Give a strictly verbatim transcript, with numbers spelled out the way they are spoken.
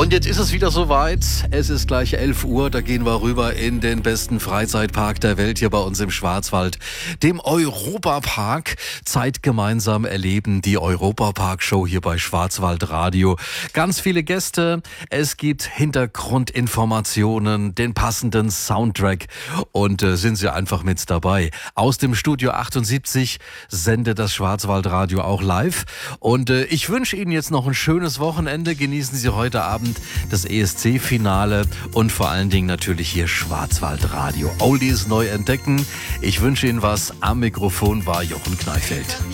Und jetzt ist es wieder soweit. Es ist gleich elf Uhr. Da gehen wir rüber in den besten Freizeitpark der Welt hier bei uns im Schwarzwald, dem Europapark. Zeit gemeinsam erleben, die Europapark-Show hier bei Schwarzwaldradio. Ganz viele Gäste. Es gibt Hintergrundinformationen, den passenden Soundtrack und äh, sind Sie einfach mit dabei. Aus dem Studio achtundsiebzig sendet das Schwarzwaldradio auch live. Und äh, ich wünsche Ihnen jetzt noch ein schönes Wochenende. Genießen Sie heute Abend das E S C-Finale und vor allen Dingen natürlich hier Schwarzwaldradio. Oldies neu entdecken. Ich wünsche Ihnen was. Am Mikrofon war Jochen Kneifeld.